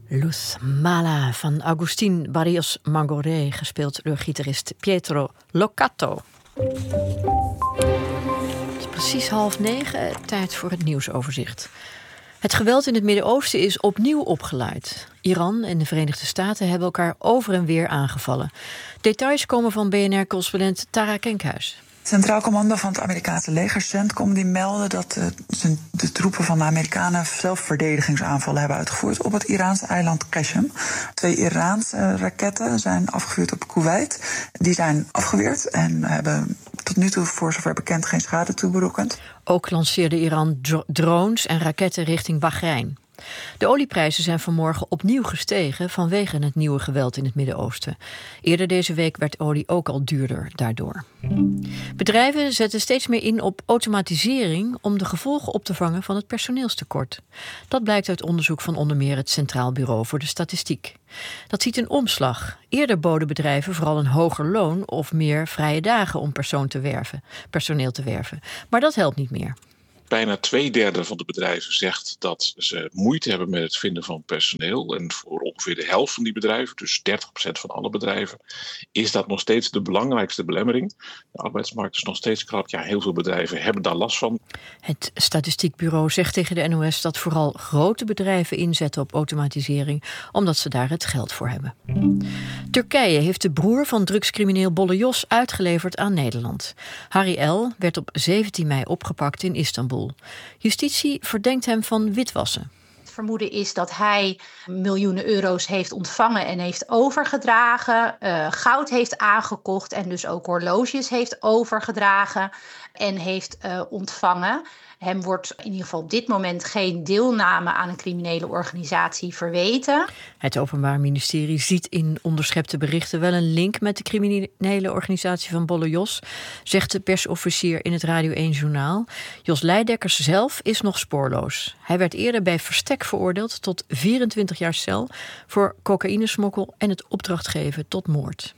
Luz Mala van Agustín Barrios Mangoré, gespeeld door gitarist Pietro Locato. Het is precies 8:30, tijd voor het nieuwsoverzicht. Het geweld in het Midden-Oosten is opnieuw opgeleid. Iran en de Verenigde Staten hebben elkaar over en weer aangevallen. Details komen van BNR-correspondent Tara Kenkhuis. Het Centraal Commando van het Amerikaanse leger, CENTCOM, die melden dat de troepen van de Amerikanen zelfverdedigingsaanvallen hebben uitgevoerd op het Iraanse eiland Qashem. 2 Iraanse raketten zijn afgevuurd op Kuwait. Die zijn afgeweerd en hebben tot nu toe, voor zover bekend, geen schade toeberokkend. Ook lanceerde Iran drones en raketten richting Bahrein. De olieprijzen zijn vanmorgen opnieuw gestegen vanwege het nieuwe geweld in het Midden-Oosten. Eerder deze week werd olie ook al duurder daardoor. Bedrijven zetten steeds meer in op automatisering om de gevolgen op te vangen van het personeelstekort. Dat blijkt uit onderzoek van onder meer het Centraal Bureau voor de Statistiek. Dat ziet een omslag. Eerder boden bedrijven vooral een hoger loon of meer vrije dagen om personeel te werven. Maar dat helpt niet meer. Bijna 2/3 van de bedrijven zegt dat ze moeite hebben met het vinden van personeel. En voor ongeveer de helft van die bedrijven, dus 30% van alle bedrijven, is dat nog steeds de belangrijkste belemmering. De arbeidsmarkt is nog steeds krap. Ja, heel veel bedrijven hebben daar last van. Het Statistiekbureau zegt tegen de NOS dat vooral grote bedrijven inzetten op automatisering, omdat ze daar het geld voor hebben. Turkije heeft de broer van drugscrimineel Bolle Jos uitgeleverd aan Nederland. Harry L. werd op 17 mei opgepakt in Istanbul. Justitie verdenkt hem van witwassen. Het vermoeden is dat hij miljoenen euro's heeft ontvangen en heeft overgedragen, goud heeft aangekocht en dus ook horloges heeft overgedragen en heeft ontvangen. Hem wordt in ieder geval op dit moment geen deelname aan een criminele organisatie verweten. Het Openbaar Ministerie ziet in onderschepte berichten wel een link met de criminele organisatie van Bolle Jos, zegt de persofficier in het Radio 1-journaal. Jos Leidekkers zelf is nog spoorloos. Hij werd eerder bij verstek veroordeeld tot 24 jaar cel voor cocaïnesmokkel en het opdracht geven tot moord.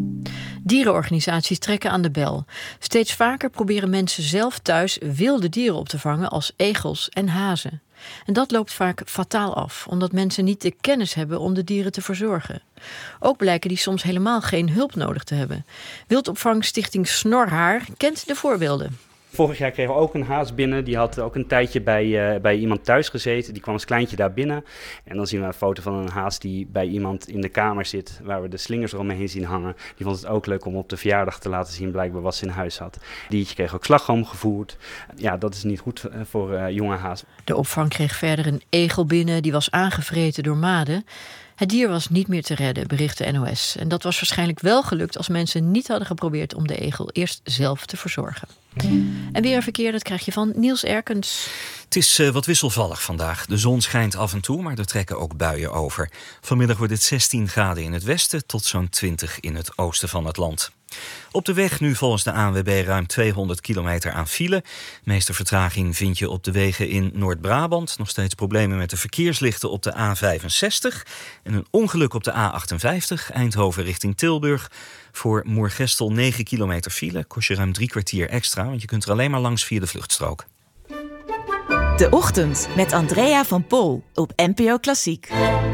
Dierenorganisaties trekken aan de bel. Steeds vaker proberen mensen zelf thuis wilde dieren op te vangen als egels en hazen. En dat loopt vaak fataal af, omdat mensen niet de kennis hebben om de dieren te verzorgen. Ook blijken die soms helemaal geen hulp nodig te hebben. Wildopvangstichting Snorhaar kent de voorbeelden. Vorig jaar kregen we ook een haas binnen. Die had ook een tijdje bij iemand thuis gezeten. Die kwam als kleintje daar binnen. En dan zien we een foto van een haas die bij iemand in de kamer zit, waar we de slingers eromheen zien hangen. Die vond het ook leuk om op de verjaardag te laten zien blijkbaar wat ze in huis had. Diertje kreeg ook slagroom gevoerd. Ja, dat is niet goed voor jonge haas. De opvang kreeg verder een egel binnen. Die was aangevreten door maden. Het dier was niet meer te redden, bericht de NOS. En dat was waarschijnlijk wel gelukt als mensen niet hadden geprobeerd om de egel eerst zelf te verzorgen. En weer een verkeer, dat krijg je van Niels Erkens. Het is wat wisselvallig vandaag. De zon schijnt af en toe, maar er trekken ook buien over. Vanmiddag wordt het 16 graden in het westen tot zo'n 20 in het oosten van het land. Op de weg nu volgens de ANWB ruim 200 kilometer aan file. De meeste vertraging vind je op de wegen in Noord-Brabant. Nog steeds problemen met de verkeerslichten op de A65. En een ongeluk op de A58, Eindhoven richting Tilburg. Voor Moergestel 9 kilometer file. Kost je ruim 3 kwartier extra, want je kunt er alleen maar langs via de vluchtstrook. De Ochtend met Andrea van Pol op NPO Klassiek.